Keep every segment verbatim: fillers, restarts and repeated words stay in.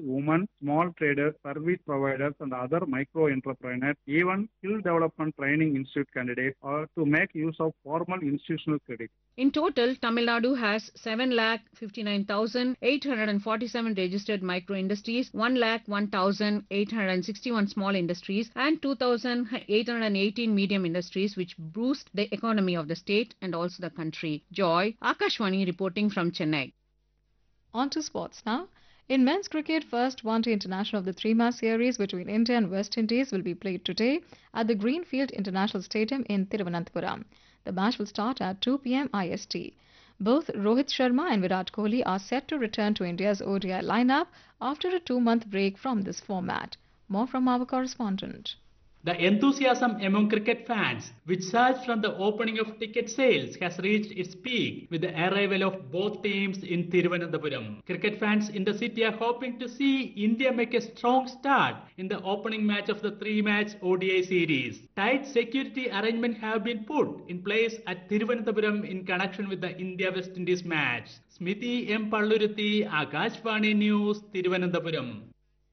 women, small traders, service providers, and other micro entrepreneurs, even skill development training institute candidates, or to make use of formal institutional credit. In total, Tamil Nadu has seven lakh fifty-nine thousand eight hundred forty-seven registered micro industries, one lakh one thousand eight hundred sixty-one small industries, and two thousand eight hundred eighteen medium industries, which boost the economy of the state and also the country. Joy, Akashwani reporting from Chennai. On to sports now. In men's cricket, first one-day international of the three-match series between India and West Indies will be played today at the Greenfield International Stadium in Thiruvananthapuram. The match will start at two p m I S T. Both Rohit Sharma and Virat Kohli are set to return to India's O D I lineup after a two-month break from this format. More from our correspondent. The enthusiasm among cricket fans, which surged from the opening of ticket sales, has reached its peak with the arrival of both teams in Thiruvananthapuram. Cricket fans in the city are hoping to see India make a strong start in the opening match of the three-match O D I series. Tight security arrangements have been put in place at Thiruvananthapuram in connection with the India-West Indies match. Smiti M. Palluruthi, Akashvani News, Thiruvananthapuram.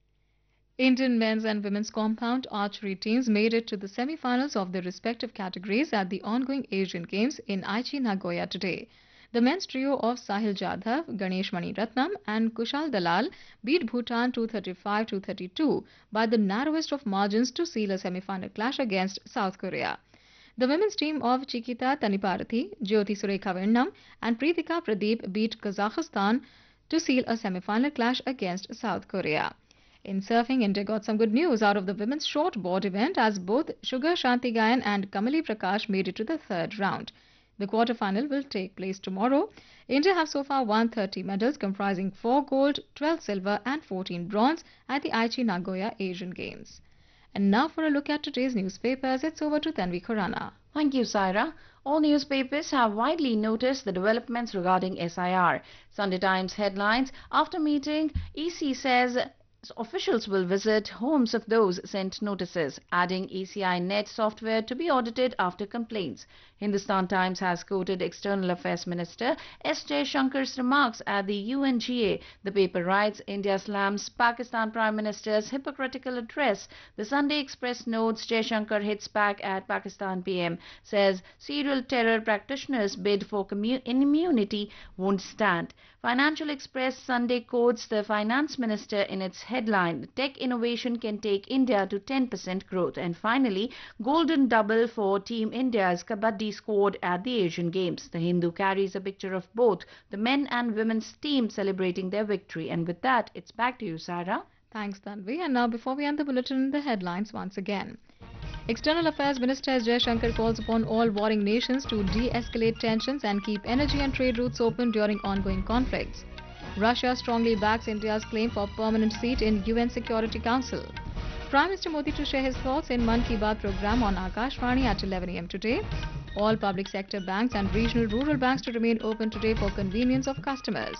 Indian men's and women's compound archery teams made it to the semi-finals of their respective categories at the ongoing Asian Games in Aichi, Nagoya today. The men's trio of Sahil Jadhav, Ganesh Mani Ratnam and Kushal Dalal beat Bhutan two thirty-five to two thirty-two by the narrowest of margins to seal a semi-final clash against South Korea. The women's team of Chikita Taniparathi, Jyoti Surekha Vennam and Preetika Pradeep beat Kazakhstan to seal a semi-final clash against South Korea. In surfing, India got some good news out of the women's shortboard event as both Sugar Shantigayan and Kamali Prakash made it to the third round. The quarterfinal will take place tomorrow. India have so far won thirty medals comprising four gold, twelve silver and fourteen bronze at the Aichi Nagoya Asian Games. And now for a look at today's newspapers, it's over to Tanvi Khurana. Thank you, Saira. All newspapers have widely noticed the developments regarding S I R. Sunday Times headlines: after meeting, E C says officials will visit homes of those sent notices, adding E C I Net software to be audited after complaints. Hindustan Times has quoted External Affairs Minister S. Jaishankar's remarks at the U N G A. The paper writes, India slams Pakistan Prime Minister's hypocritical address. The Sunday Express notes Jaishankar hits back at Pakistan P M, says serial terror practitioners bid for immunity won't stand. Financial Express Sunday quotes the Finance Minister in its headline, tech innovation can take India to ten percent growth. And finally, golden double for Team India's Kabaddi squad at the Asian Games. The Hindu carries a picture of both the men and women's team celebrating their victory. And with that, it's back to you, Sarah. Thanks, Tanvi. And now, before we end the bulletin, the headlines once again. External Affairs Minister S. Jaishankar calls upon all warring nations to de-escalate tensions and keep energy and trade routes open during ongoing conflicts. Russia strongly backs India's claim for permanent seat in U N Security Council. Prime Minister Modi to share his thoughts in Mann Ki Baat program on Akashvani at eleven a m today. All public sector banks and regional rural banks to remain open today for convenience of customers.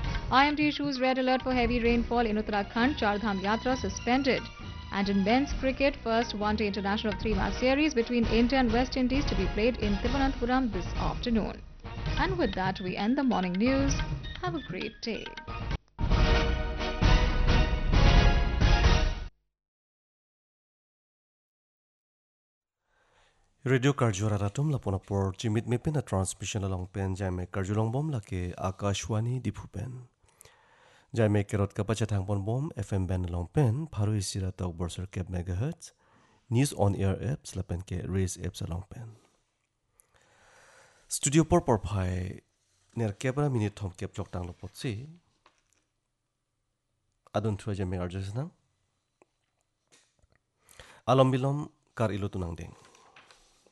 I M D issues red alert for heavy rainfall in Uttarakhand. Char Dham Yatra suspended. And in men's cricket, first one-day international of three-match series between India and West Indies to be played in Thiruvananthapuram this afternoon. And with that, we end the morning news. Have a great day. Radio Karjura Ratum la Ponapur Jimit Mipin a transmission along pen Jame Karjulong Bom Lake Akashwani Dipupen. Jame Kerot Kapachatang Bon Bom F M Ben along pen Paru Isira Tau Borser Cap Megahertz News on Air apps Lapen Ke Raise apps along pen. Studio Por Por Pai Ner Kebra Minute Tom Cap Jok Tang Lopotsi Adon Tua Jame Arjasnang Alom Bilom Kar Ilotunang Ding.